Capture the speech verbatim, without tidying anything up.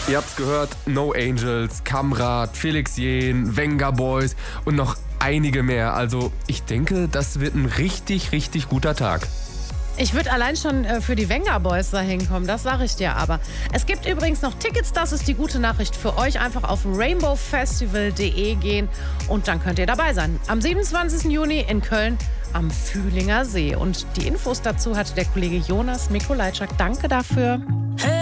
Ihr habt's gehört, No Angels, Kamrat, Felix Jähn, Venga Boys und noch einige mehr. Also ich denke, das wird ein richtig, richtig guter Tag. Ich würde allein schon äh, für die Venga Boys da hinkommen, das sage ich dir aber. Es gibt übrigens noch Tickets, das ist die gute Nachricht für euch. Einfach auf rainbow festival punkt de gehen und dann könnt ihr dabei sein. Am siebenundzwanzigsten Juni in Köln am Fühlinger See. Und die Infos dazu hatte der Kollege Jonas Mikolajczak. Danke dafür.